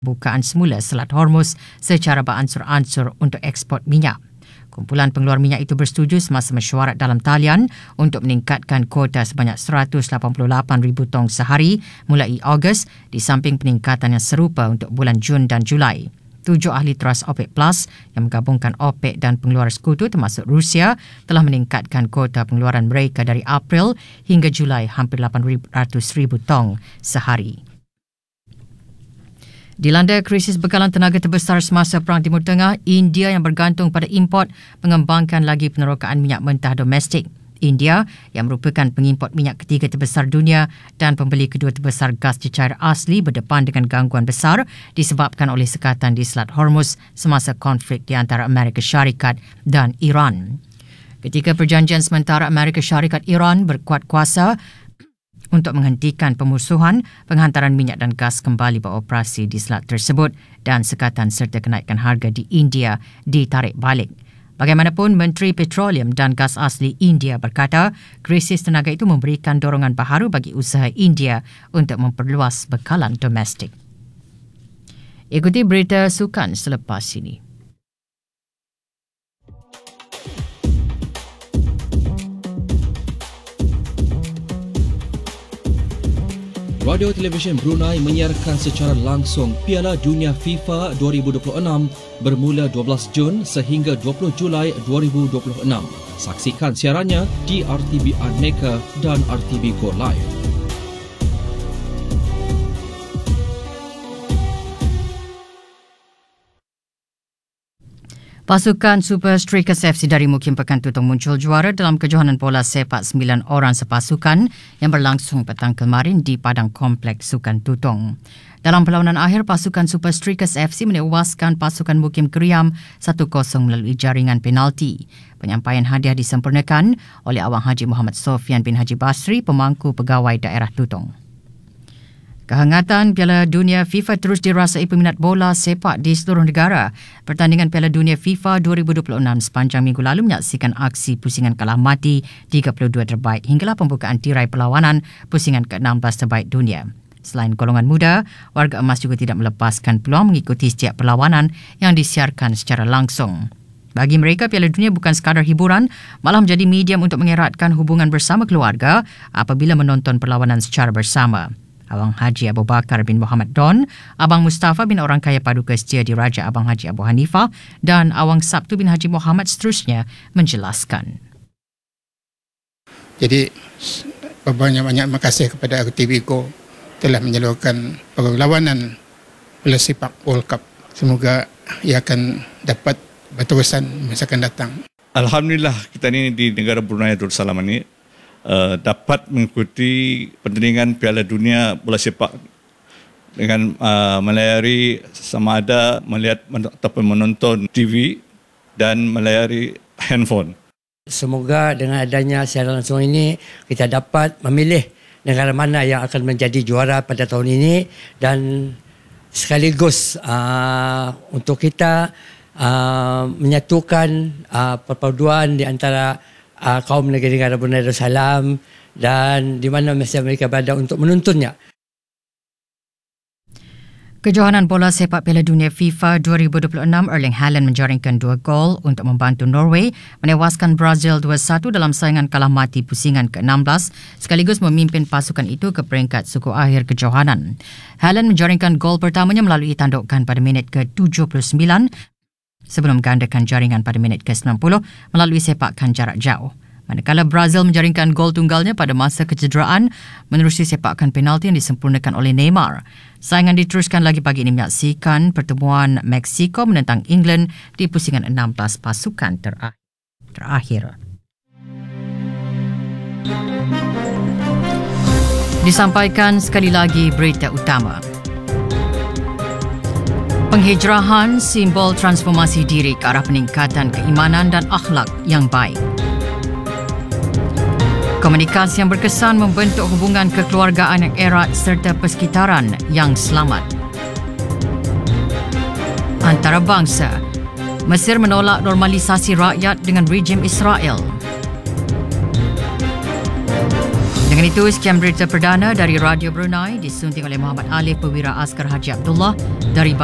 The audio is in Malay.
bukaan semula Selat Hormuz secara beransur-ansur untuk ekspor minyak. Kumpulan pengeluar minyak itu bersetuju semasa mesyuarat dalam talian untuk meningkatkan kuota sebanyak 188,000 tong sehari mulai Ogos di samping peningkatan yang serupa untuk bulan Jun dan Julai. 7 ahli teras OPEC Plus yang menggabungkan OPEC dan pengeluar sekutu termasuk Rusia telah meningkatkan kuota pengeluaran mereka dari April hingga Julai hampir 800,000 tong sehari. Dilanda krisis bekalan tenaga terbesar semasa Perang Timur Tengah, India yang bergantung pada import mengembangkan lagi penerokaan minyak mentah domestik. India yang merupakan pengimport minyak ketiga terbesar dunia dan pembeli kedua terbesar gas cecair asli berdepan dengan gangguan besar disebabkan oleh sekatan di Selat Hormuz semasa konflik di antara Amerika Syarikat dan Iran. Ketika perjanjian sementara Amerika Syarikat Iran berkuat kuasa untuk menghentikan pemusuhan, penghantaran minyak dan gas kembali beroperasi di selat tersebut dan sekatan serta kenaikan harga di India ditarik balik. Bagaimanapun, Menteri Petroleum dan Gas Asli India berkata krisis tenaga itu memberikan dorongan baharu bagi usaha India untuk memperluas bekalan domestik. Ikuti berita sukan selepas ini. Radio Televisyen Brunei menyiarkan secara langsung Piala Dunia FIFA 2026 bermula 12 Jun sehingga 20 Julai 2026. Saksikan siarannya di RTB Aneka dan RTB Go Live. Pasukan Super Strikers FC dari Mukim Pekan Tutong muncul juara dalam kejohanan bola sepak 9 orang sepasukan yang berlangsung petang kemarin di Padang Kompleks Sukan Tutong. Dalam perlawanan akhir, pasukan Super Strikers FC menewaskan pasukan Mukim Keriam 1-0 melalui jaringan penalti. Penyampaian hadiah disempurnakan oleh Awang Haji Muhammad Sofian bin Haji Basri, pemangku pegawai daerah Tutong. Kehangatan Piala Dunia FIFA terus dirasai peminat bola sepak di seluruh negara. Pertandingan Piala Dunia FIFA 2026 sepanjang minggu lalu menyaksikan aksi pusingan kalah mati 32 terbaik hinggalah pembukaan tirai perlawanan pusingan ke-16 terbaik dunia. Selain golongan muda, warga emas juga tidak melepaskan peluang mengikuti setiap perlawanan yang disiarkan secara langsung. Bagi mereka, Piala Dunia bukan sekadar hiburan, malah menjadi medium untuk mengeratkan hubungan bersama keluarga apabila menonton perlawanan secara bersama. Awang Haji Abu Bakar bin Muhammad Don, Abang Mustafa bin orang kaya paduka setia di Raja Abang Haji Abu Hanifah dan Awang Sabtu bin Haji Muhammad seterusnya menjelaskan. Jadi banyak-banyak terima kasih kepada RTB Go telah menyalurkan perlawanan bola sepak World Cup. Semoga ia akan dapat berterusan masa akan datang. Alhamdulillah kita ini di negara Brunei Darussalam ini dapat mengikuti pertandingan Piala Dunia bola sepak dengan melayari sama ada melihat ataupun menonton TV dan melayari handphone. Semoga dengan adanya siaran langsung ini kita dapat memilih negara mana yang akan menjadi juara pada tahun ini dan sekaligus untuk kita menyatukan perpaduan di antara kaum negara-negara Brunei Darussalam dan di mana mesti mereka berada untuk menontonnya. Kejohanan bola sepak Piala Dunia FIFA 2026, Erling Haaland menjaringkan 2 gol untuk membantu Norway menewaskan Brazil 2-1 dalam saingan kalah mati pusingan ke-16 sekaligus memimpin pasukan itu ke peringkat suku akhir kejohanan. Haaland menjaringkan gol pertamanya melalui tandukan pada minit ke-79 sebelum gandakan jaringan pada minit ke-90 melalui sepakan jarak jauh. Manakala Brazil menjaringkan gol tunggalnya pada masa kecederaan menerusi sepakan penalti yang disempurnakan oleh Neymar. Saingan diteruskan lagi pagi ini menyaksikan pertemuan Meksiko menentang England di pusingan 16 pasukan terakhir. Disampaikan sekali lagi berita utama. Penghijrahan simbol transformasi diri ke arah peningkatan keimanan dan akhlak yang baik. Komunikasi yang berkesan membentuk hubungan kekeluargaan yang erat serta persekitaran yang selamat. Antarabangsa, Mesir menolak normalisasi rakyat dengan rejim Israel. Dengan itu, sekian berita perdana dari Radio Brunei disunting oleh Muhammad Alif Perwira Askar Haji Abdullah dari